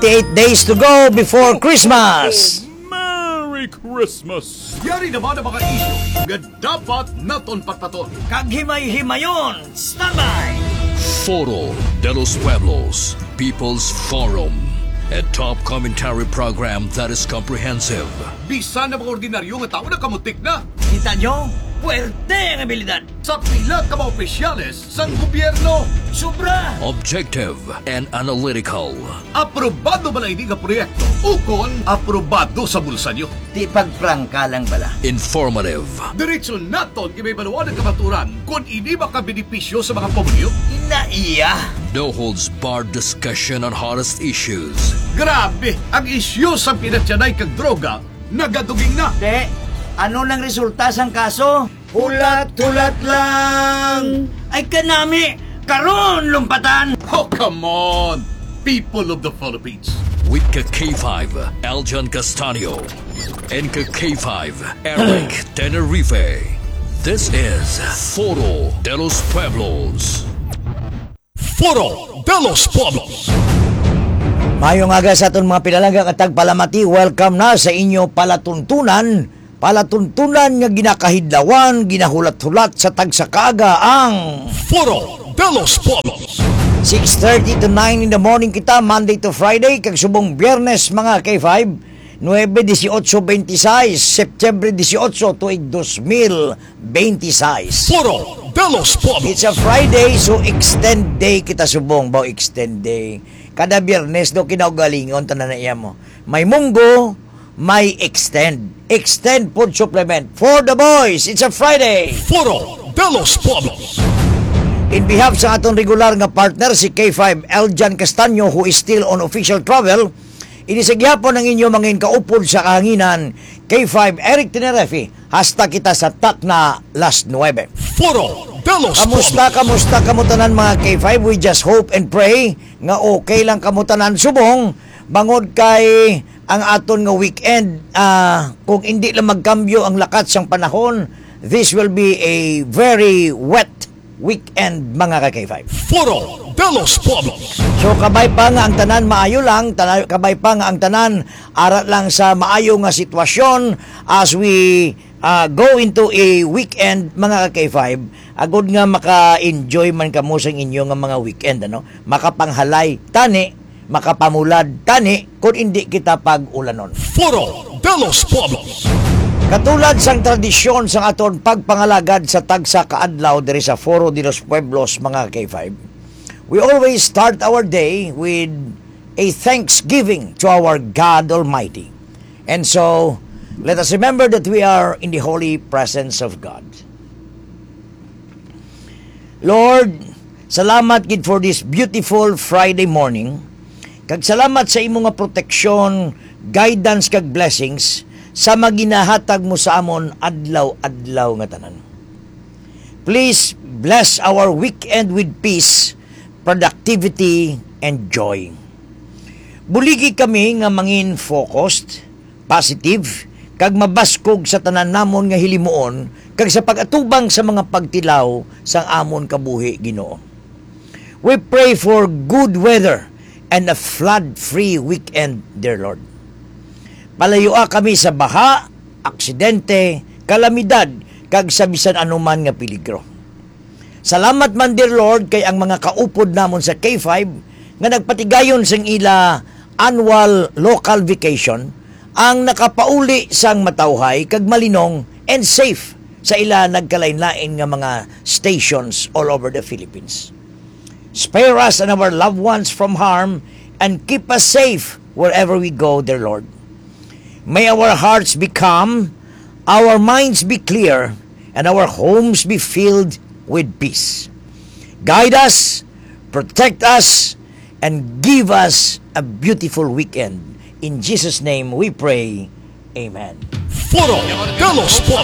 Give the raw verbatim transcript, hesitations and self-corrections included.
Eight days to go before Christmas. Merry Christmas! Yari naman ang mga isyo nga dapat naton pataton. Kag himay-himayon, standby! Foro de los Pueblos, People's Forum, a top commentary program that is comprehensive. Bisan na mga ordinaryo nga tao na kamutik na. Kita nyo? Puwerte ang abilidad. Sa pila ka mga opisyales sang gobyerno. Sobra! Objective and analytical. Aprobado ba na ini nga proyekto? Ukon, aprobado sa bulsa nyo. Di pagprangka lang bala. Informative. Diretso naton ibay baluan ng kamaturan kung ini makabenepisyo sa mga pamilyo. Inaiya! No holds barred discussion on hottest issues. Grabe, ang isyu sa pinatyanay kag droga nagaduging na. De, ano nang resulta sang kaso? Hulat-hulat lang! Ay kanami! Karon lumpatan! Oh, come on! People of the Philippines. With ka K five, Aljan Castanio. And ka K five, Eric Tenerife. This is Foro de los Pueblos. Foro de los Pueblos! Mayong aga sa aton mga pinalagang at tagpalamati, welcome na sa inyo palatuntunan. Palatuntunan nga ginakahidlawan, ginahulat-hulat sa tagsakaga ang Foro de los Pueblos! six thirty to nine in the morning kita, Monday to Friday, kag subong Biyernes mga K five, nine eighteen twenty-six, September eighteen, tuig two mil twenty-six. Foro de los Pueblos! It's a Friday, so extend day kita subong, bao extend day. Kada Biyernes do kinaugalingon tanan na iya mo. May munggo, may extend. Extend food supplement for the boys. It's a Friday. Foro de los Pueblos! In behalf sa atong regular nga partner, si K five Aljan Castanio, who is still on official travel, inisagyapon ang inyo mga kaupod sa kahanginan, K five Eric Tenerife, hasta kita sa tak na last nine. Foro de los Kamusta, Pueblos! kamusta kamutanan mga K five? We just hope and pray nga okay lang kamutanan subong. Bangod kay ang aton nga weekend, uh, kung hindi lang magkambyo ang lakat sang panahon, this will be a very wet weekend mga K five. Foro de los Pueblos! So kabay pa nga ang tanan maayo lang, tanay, kabay pa nga ang tanan arat lang sa maayo nga sitwasyon as we uh, go into a weekend mga K five. Agod nga maka-enjoy man kamo sa inyo nga mga weekend, ano? Makapanghalay tani, makapamulad tani kung hindi kita pag-ulanon. Foro de los Pueblos! Katulad sang tradisyon sa aton pagpangalagad sa tagsa kaadlaw diri sa Foro de los Pueblos mga K five, we always start our day with a thanksgiving to our God Almighty. And so, let us remember that we are in the holy presence of God. Lord, salamat gid for this beautiful Friday morning. Kag salamat sa imo nga proteksyon, guidance kag blessings sa maginahatag mo sa amon adlaw-adlaw nga tanan. Please bless our weekend with peace, productivity, and joy. Buligi kami nga mangin focused, positive, kag mabaskog sa tanan namon nga hilimuon, kag sa pag-atubang sa mga pagtilaw sang amon kabuhi Ginoo. We pray for good weather and a flood-free weekend, dear Lord. Palayua kami sa baha, aksidente, kalamidad, kag sa bisan anuman nga peligro. Salamat man, dear Lord, kay ang mga kaupod namon sa K five nga nagpatigayon sang ila annual local vacation ang nakapauli sang matawhay kag malinong and safe sa ila nagkalain-lain nga mga stations all over the Philippines. Spare us and our loved ones from harm and keep us safe wherever we go, dear Lord. May our hearts be calm, our minds be clear, and our homes be filled with peace. Guide us, protect us, and give us a beautiful weekend. In Jesus' name we pray. Amen. Foro de los Pueblos!